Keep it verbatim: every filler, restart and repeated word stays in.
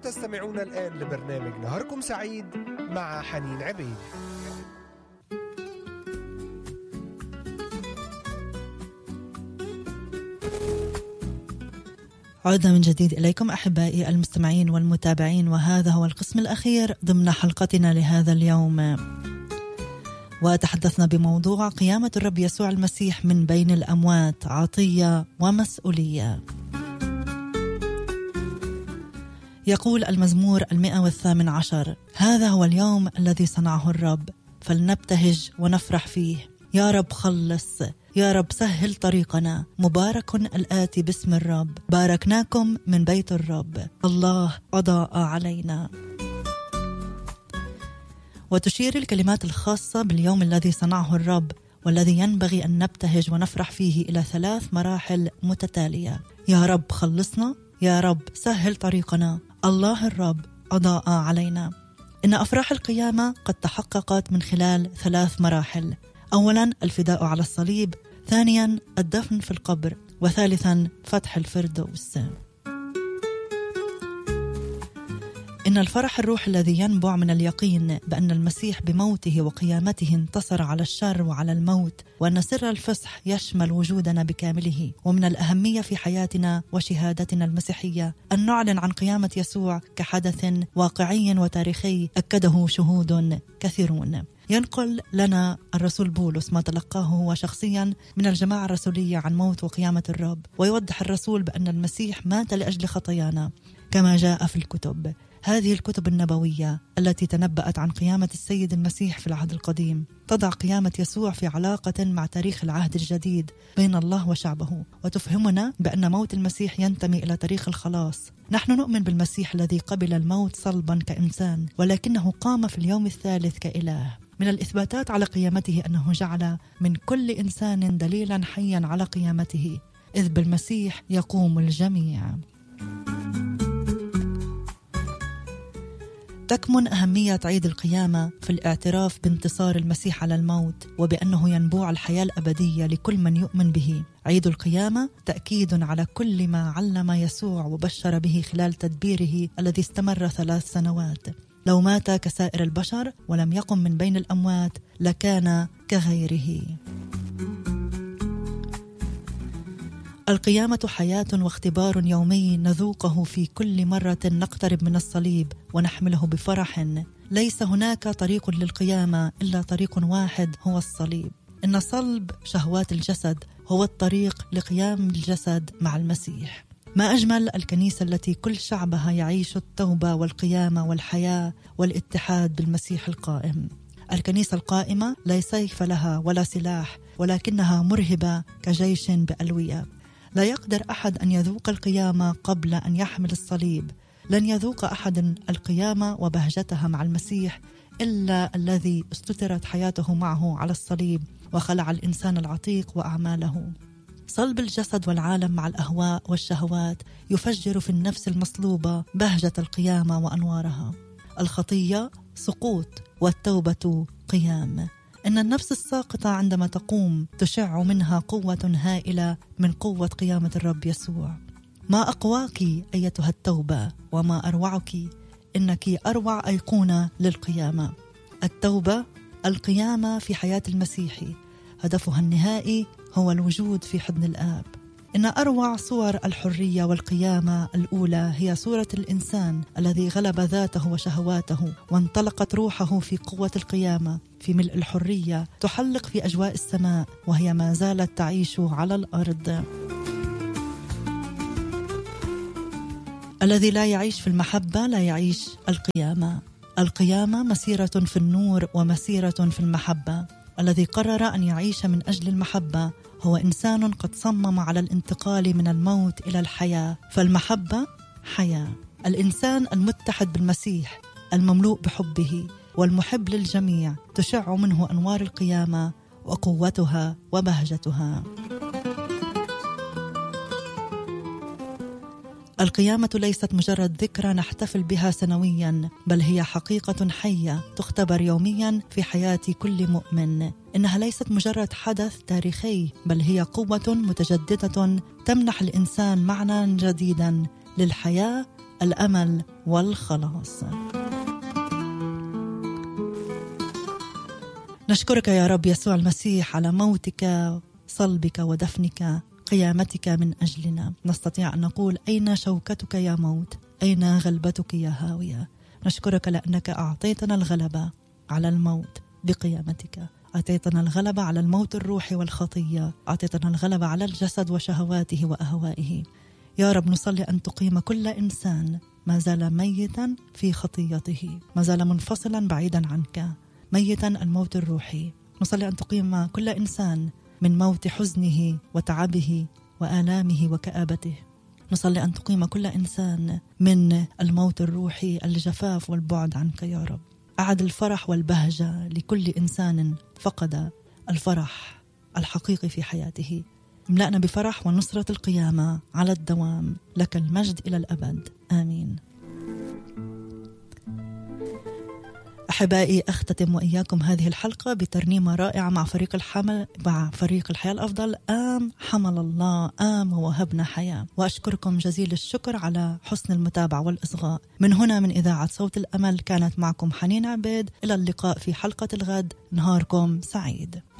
تستمعون الآن لبرنامج نهاركم سعيد مع حنين عبيد. عودنا من جديد إليكم أحبائي المستمعين والمتابعين، وهذا هو القسم الأخير ضمن حلقتنا لهذا اليوم، وتحدثنا بموضوع قيامة الرب يسوع المسيح من بين الأموات، عطية ومسؤولية. يقول المزمور المئة والثامن عشر: هذا هو اليوم الذي صنعه الرب، فلنبتهج ونفرح فيه. يا رب خلص، يا رب سهل طريقنا، مبارك الآتي باسم الرب. باركناكم من بيت الرب، الله أضاء علينا. وتشير الكلمات الخاصة باليوم الذي صنعه الرب والذي ينبغي أن نبتهج ونفرح فيه إلى ثلاث مراحل متتالية: يا رب خلصنا، يا رب سهل طريقنا، الله الرب أضاء علينا. إن أفراح القيامة قد تحققت من خلال ثلاث مراحل: أولا الفداء على الصليب، ثانيا الدفن في القبر، وثالثا فتح الفردوس. إن الفرح الروح الذي ينبع من اليقين بأن المسيح بموته وقيامته انتصر على الشر وعلى الموت، وأن سر الفصح يشمل وجودنا بكامله، ومن الأهمية في حياتنا وشهادتنا المسيحية أن نعلن عن قيامة يسوع كحدث واقعي وتاريخي أكده شهود كثيرون. ينقل لنا الرسول بولس ما تلقاه هو شخصيا من الجماعة الرسولية عن موت وقيامة الرب، ويوضح الرسول بأن المسيح مات لأجل خطايانا كما جاء في الكتب. هذه الكتب النبوية التي تنبأت عن قيامة السيد المسيح في العهد القديم تضع قيامة يسوع في علاقة مع تاريخ العهد الجديد بين الله وشعبه، وتفهمنا بأن موت المسيح ينتمي إلى تاريخ الخلاص. نحن نؤمن بالمسيح الذي قبل الموت صلبا كإنسان، ولكنه قام في اليوم الثالث كإله. من الإثباتات على قيامته أنه جعل من كل إنسان دليلا حيا على قيامته، إذ بالمسيح يقوم الجميع. تكمن أهمية عيد القيامة في الاعتراف بانتصار المسيح على الموت، وبأنه ينبوع الحياة الأبدية لكل من يؤمن به. عيد القيامة تأكيد على كل ما علم يسوع وبشر به خلال تدبيره الذي استمر ثلاث سنوات. لو مات كسائر البشر ولم يقم من بين الأموات لكان كغيره. القيامة حياة واختبار يومي نذوقه في كل مرة نقترب من الصليب ونحمله بفرح. ليس هناك طريق للقيامة إلا طريق واحد، هو الصليب. إن صلب شهوات الجسد هو الطريق لقيام الجسد مع المسيح. ما أجمل الكنيسة التي كل شعبها يعيش التوبة والقيامة والحياة والاتحاد بالمسيح القائم. الكنيسة القائمة لا سيف لها ولا سلاح، ولكنها مرهبة كجيش بألوية. لا يقدر أحد أن يذوق القيامة قبل أن يحمل الصليب. لن يذوق أحد القيامة وبهجتها مع المسيح إلا الذي استترت حياته معه على الصليب وخلع الإنسان العتيق وأعماله. صلب الجسد والعالم مع الأهواء والشهوات يفجر في النفس المصلوبة بهجة القيامة وأنوارها. الخطية سقوط والتوبة قيام. إن النفس الساقطة عندما تقوم تشع منها قوة هائلة من قوة قيامة الرب يسوع. ما أقواك أيتها التوبة، وما أروعك، إنك أروع أيقونة للقيامة. التوبة القيامة في حياة المسيحي هدفها النهائي هو الوجود في حضن الآب. إن أروع صور الحرية والقيامة الأولى هي صورة الإنسان الذي غلب ذاته وشهواته وانطلقت روحه في قوة القيامة في ملء الحرية تحلق في أجواء السماء، وهي ما زالت تعيش على الأرض. الذي لا يعيش في المحبة لا يعيش القيامة. القيامة مسيرة في النور ومسيرة في المحبة. الذي قرر أن يعيش من أجل المحبة هو إنسان قد صمم على الانتقال من الموت إلى الحياة، فالمحبة حياة. الإنسان المتحد بالمسيح المملوء بحبه والمحب للجميع تشع منه أنوار القيامة وقوتها وبهجتها. القيامة ليست مجرد ذكرى نحتفل بها سنويا، بل هي حقيقة حية تختبر يوميا في حياة كل مؤمن. إنها ليست مجرد حدث تاريخي، بل هي قوة متجددة تمنح الإنسان معنى جديدا للحياة الأمل والخلاص. نشكرك يا رب يسوع المسيح على موتك، صلبك ودفنك، قيامتك من أجلنا. نستطيع أن نقول أين شوكتك يا موت، أين غلبتك يا هاوية. نشكرك لأنك أعطيتنا الغلبة على الموت بقيامتك، أعطيتنا الغلبة على الموت الروحي والخطية، أعطيتنا الغلبة على الجسد وشهواته وأهوائه. يا رب نصلي أن تقيم كل إنسان ما زال ميتا في خطيته، ما زال منفصلا بعيدا عنك، ميتا الموت الروحي. نصلي أن تقيم كل إنسان من موت حزنه وتعبه وآلامه وكآبته. نصلي أن تقيم كل إنسان من الموت الروحي، الجفاف والبعد عنك يا رب. أعد الفرح والبهجة لكل إنسان فقد الفرح الحقيقي في حياته. املأنا بفرح ونصرة القيامة على الدوام، لك المجد إلى الأبد، آمين. أحبائي، أختتم وإياكم هذه الحلقة بترنيمة رائعة مع فريق الحمل مع فريق الحياة الأفضل. آم حمل الله، آم ووهبنا حياة. وأشكركم جزيل الشكر على حسن المتابعة والإصغاء. من هنا من إذاعة صوت الأمل كانت معكم حنين عبيد. إلى اللقاء في حلقة الغد، نهاركم سعيد.